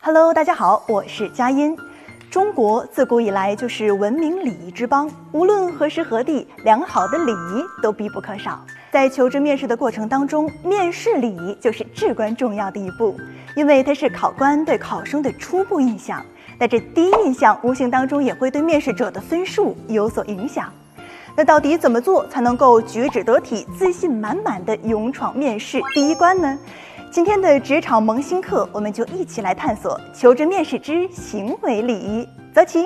Hello， 大家好，我是佳音。中国自古以来就是文明礼仪之邦，无论何时何地，良好的礼仪都必不可少。在求职面试的过程当中，面试礼仪就是至关重要的一步，因为它是考官对考生的初步印象。但这第一印象无形当中也会对面试者的分数有所影响。那到底怎么做才能够举止得体、自信满满的勇闯面试第一关呢？今天的职场萌新课，我们就一起来探索求职面试之行为礼仪。走起！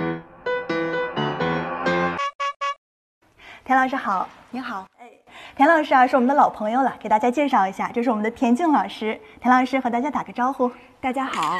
田老师好。 你好。 田老师啊，是我们的老朋友了，给大家介绍一下，这是我们的田静老师。田老师和大家打个招呼。 大家好。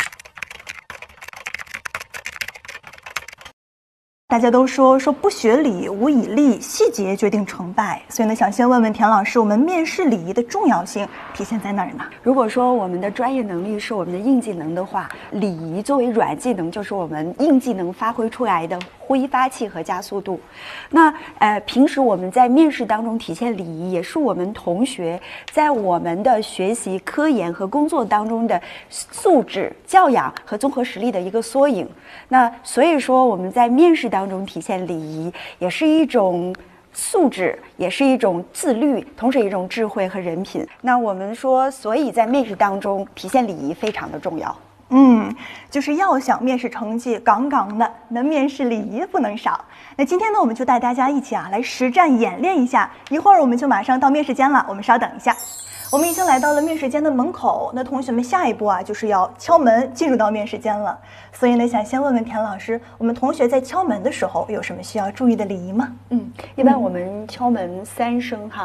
大家都说不学礼，无以立，细节决定成败。所以呢，想先问问田老师，我们面试礼仪的重要性体现在哪儿呢？ 如果说我们的专业能力是我们的硬技能的话，礼仪作为软技能，就是我们硬技能发挥出来的挥发器和加速度。那平时我们在面试当中体现礼仪，也是我们同学在我们的学习、科研和工作当中的素质、教养和综合实力的一个缩影。那所以说我们在面试当中体现礼仪，也是一种素质，也是一种自律，同时一种智慧和人品。那我们说，所以在面试当中体现礼仪非常的重要。 就是要想面试成绩杠杠的，那面试礼仪不能少。那今天呢，我们就带大家一起来实战演练一下。一会儿我们就马上到面试间了，我们稍等一下。我们已经来到了面试间的门口，那同学们下一步啊，就是要敲门进入到面试间了。所以呢，想先问问田老师，我们同学在敲门的时候有什么需要注意的礼仪吗？ 一般我们敲门3声哈。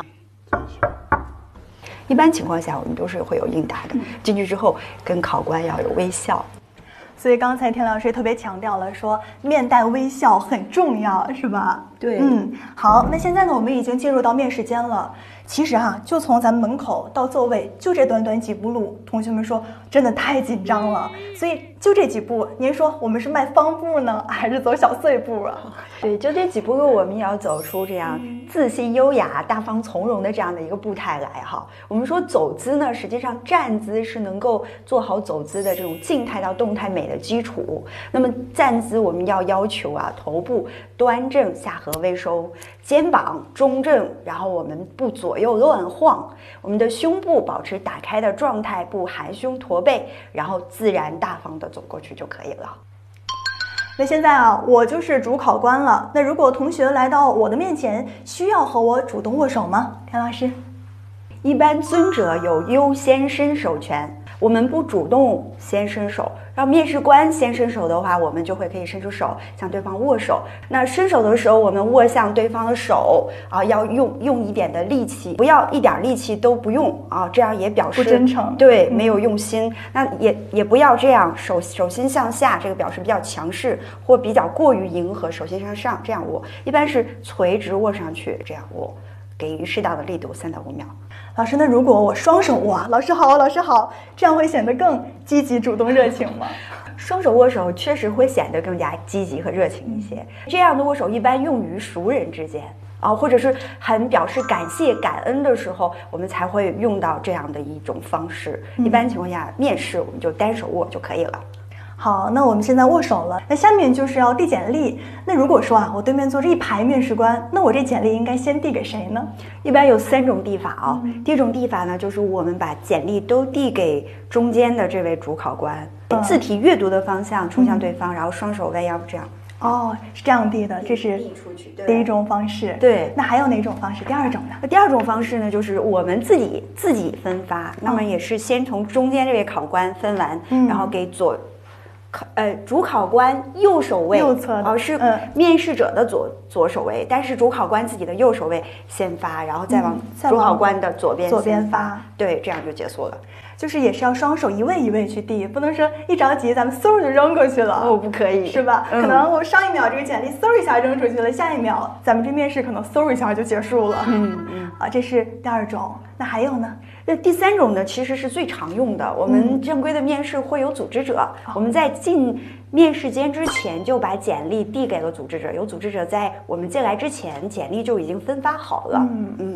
一般情况下，我们都是会有应答的。进去之后，跟考官要有微笑。 所以刚才田老师也特别强调了，说面带微笑很重要，是吧？ 对。 好，那现在呢，我们已经进入到面试间了。其实就从咱们门口到座位，就这短短几步路，同学们说真的太紧张了。所以就这几步，您说我们是迈方步呢，还是走小碎步啊？ 对，就这几步路，我们也要走出这样自信、优雅、大方、从容的这样的一个步态来哈。我们说走姿呢，实际上站姿是能够做好走姿的这种静态到动态美的基础。那么站姿我们要求头部端正，下颌微收，肩膀中正，然后我们不左右乱晃，我们的胸部保持打开的状态，不含胸驼背，然后自然大方的走过去就可以了。 那现在我就是主考官了。那如果同学来到我的面前，需要和我主动握手吗？田老师， 一般尊者有优先伸手权，我们不主动先伸手，让面试官先伸手的话，我们就可以伸出手向对方握手。那伸手的时候，我们握向对方的手要用一点的力气，不要一点力气都不用这样也表示不真诚， 对，没有用心。那也不要这样手心向下，这个表示比较强势或比较过于迎合，手心向上这样握，一般是垂直握上去这样握，给予适当的力度，3到5秒。 老师，那如果我双手握，老师好，老师好，这样会显得更积极、主动、热情吗？ 双手握手确实会显得更加积极和热情一些。这样的握手一般用于熟人之间或者是很表示感谢、感恩的时候，我们才会用到这样的一种方式。一般情况下，面试我们就单手握就可以了。 好，那我们现在握手了，那下面就是要递简历。那如果说我对面坐着一排面试官，那我这简历应该先递给谁呢？ 一般有3种递法第一种递法呢，就是我们把简历都递给中间的这位主考官，字体阅读的方向冲向对方，然后双手弯腰这样。 是这样递的，这是第一种方式。 对， 那还有哪种方式？第二种呢？ 第二种方式呢，就是我们自己分发，那么也是先从中间这位考官分完，然后给主考官右手位右侧的是面试者的左手位，但是主考官自己的右手位先发，然后再往主考官的左边发，对，这样就结束了。 就是也是要双手一位一位去递，不能说一着急咱们嗖就扔过去了。 不可以， 是吧？可能我上一秒这个简历嗖一下扔出去了，下一秒咱们这面试可能嗖一下就结束了。这是第二种。那还有呢？ 那第3种呢，其实是最常用的。我们正规的面试会有组织者，我们在进面试间之前就把简历递给了组织者，有组织者在我们进来之前，简历就已经分发好了。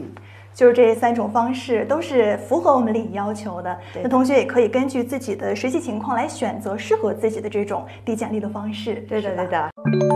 就是这3种方式都是符合我们礼仪要求的。那同学也可以根据自己的实际情况来选择适合自己的这种递简历的方式。 对的，对的。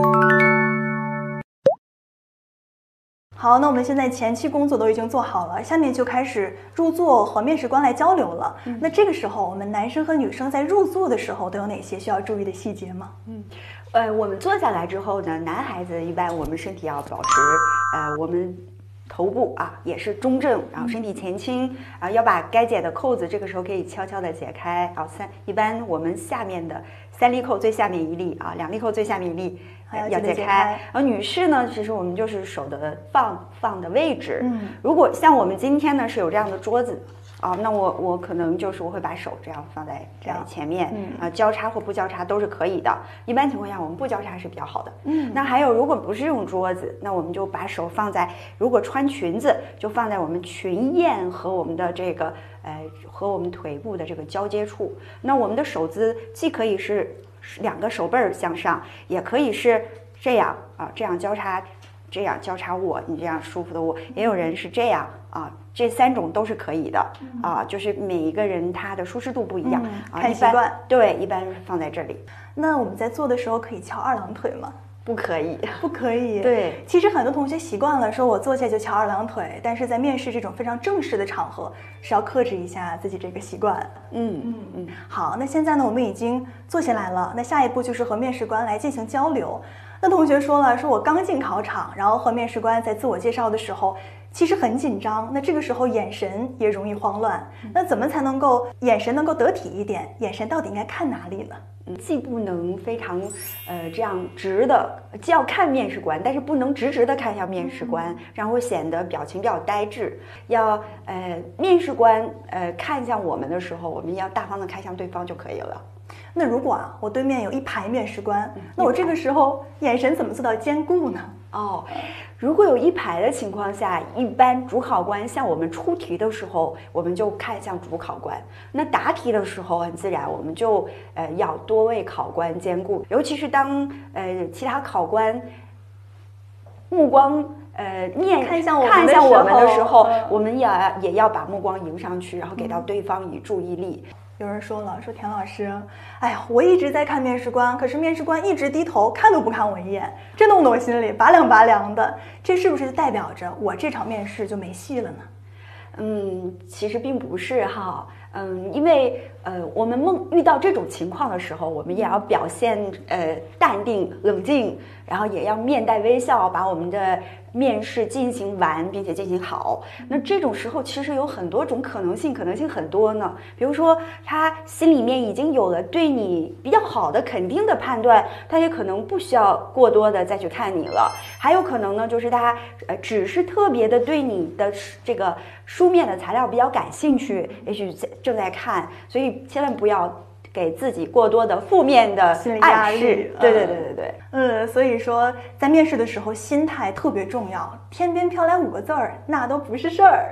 好，那我们现在前期工作都已经做好了，下面就开始入座和面试官来交流了。那这个时候，我们男生和女生在入座的时候都有哪些需要注意的细节吗？ 我们坐下来之后呢，男孩子一般我们身体要保持，我们头部啊也是中正，然后身体前倾，要把该解的扣子这个时候可以悄悄的解开。一般我们下面的3粒扣最下面1粒啊，2粒扣最下面1粒要解开。而女士呢，其实我们就是手的放的位置。如果像我们今天呢是有这样的桌子。那我可能就是我会把手这样放在前面，交叉或不交叉都是可以的。一般情况下，我们不交叉是比较好的。那还有，如果不是用桌子，那我们就把手放在，如果穿裙子，就放在我们裙沿和我们的这个和我们腿部的这个交接处。那我们的手姿既可以是2个手背儿向上，也可以是这样这样交叉。这样交叉握，你这样舒服的握，也有人是这样这3种都是可以的就是每一个人他的舒适度不一样看习惯。 对，一般放在这里。 那我们在做的时候可以翘2郎腿吗？ 不可以， 不可以。 对， 其实很多同学习惯了说我坐下就翘2郎腿，但是在面试这种非常正式的场合是要克制一下自己这个习惯。好，那现在呢我们已经坐下来了，那下一步就是和面试官来进行交流。那同学说了，说我刚进考场，然后和面试官在自我介绍的时候其实很紧张，那这个时候眼神也容易慌乱。那怎么才能够眼神能够得体一点？眼神到底应该看哪里呢？ 既不能非常这样直的，既要看面试官，但是不能直的看向面试官，然后会显得表情比较呆滞。要面试官看向我们的时候，我们要大方的看向对方就可以了。 那如果我对面有1排面试官，那我这个时候眼神怎么做到兼顾呢？ 如果有1排的情况下，一般主考官向我们出题的时候，我们就看向主考官。那答题的时候，很自然我们就要多位考官兼顾，尤其是当其他考官目光看向我们的时候，我们也要把目光迎上去，然后给到对方以注意力。 有人说了，说田老师，哎呀，我一直在看面试官，可是面试官一直低头，看都不看我一眼，这弄得我心里拔凉拔凉的。这是不是代表着我这场面试就没戏了呢？ 其实并不是哈。因为我们遇到这种情况的时候，我们也要表现淡定冷静，然后也要面带微笑，把我们的面试进行完，并且进行好。那这种时候其实有很多种可能性很多呢。比如说他心里面已经有了对你比较好的肯定的判断，他也可能不需要过多的再去看你了。还有可能呢，就是他只是特别的对你的这个书面的材料比较感兴趣，也许正在看，所以千万不要给自己过多的负面的暗示。对。 所以说在面试的时候心态特别重要，天边飘来5个字儿，那都不是事儿。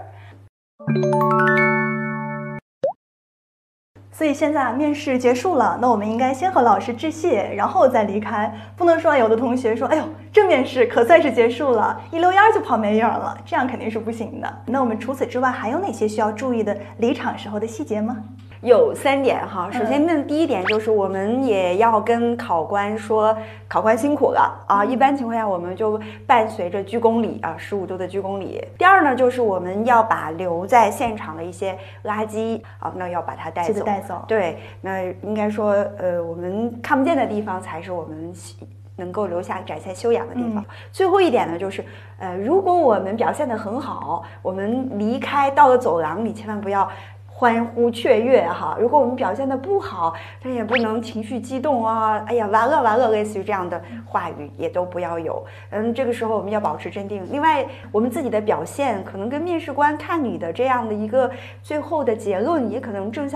所以现在面试结束了，那我们应该先和老师致谢，然后再离开。不能说有的同学说，哎呦，这面试可算是结束了，一溜烟就跑没影了，这样肯定是不行的。那我们除此之外还有哪些需要注意的离场时候的细节吗？ 有3点哈。首先呢，第一点就是我们也要跟考官说，考官辛苦了啊。一般情况下，我们就伴随着鞠躬礼啊，15度的鞠躬礼。第二呢，就是我们要把留在现场的一些垃圾那要把它带走。对，那应该说我们看不见的地方才是我们能够留下展现修养的地方。最后一点呢，就是如果我们表现得很好，我们离开到了走廊里，千万不要欢呼雀跃哈。如果我们表现得不好，但也不能情绪激动哎呀完了，类似于这样的话语也都不要有。这个时候我们要保持镇定。另外，我们自己的表现可能跟面试官看你的这样的一个最后的结论也可能正相